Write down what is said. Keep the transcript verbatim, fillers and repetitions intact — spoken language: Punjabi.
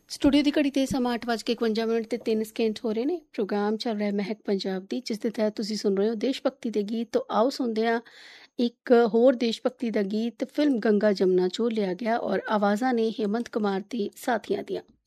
ਸਟੂਡੀਓ ਦੀ ਘੜੀ ਤੇ ਸਮਾਂ ਅੱਠ ਵੱਜ ਕੇ ਇਕਵੰਜਾ ਮਿੰਟ ਤੇ ਤਿੰਨ ਸਕਿੰਟ ਹੋ ਰਹੇ ਨੇ। ਪ੍ਰੋਗਰਾਮ ਚੱਲ ਰਿਹਾ ਮਹਿਕ ਪੰਜਾਬ ਦੀ, ਜਿਸ ਦੇ ਤਹਿਤ ਤੁਸੀਂ ਸੁਣ ਰਹੇ ਹੋ ਦੇਸ਼ ਭਗਤੀ ਦੇ ਗੀਤ। ਤੋਂ ਆਓ ਸੁਣਦੇ ਹਾਂ ਇੱਕ ਹੋਰ ਦੇਸ਼ ਭਗਤੀ ਦਾ ਗੀਤ ਫਿਲਮ ਗੰਗਾ ਜਮਨਾ ਚੋਂ ਲਿਆ ਗਿਆ ਔਰ ਆਵਾਜ਼ਾਂ ਨੇ ਹੇਮੰਤ ਕੁਮਾਰ ਤੇ ਸਾਥੀਆਂ ਦੀਆਂ।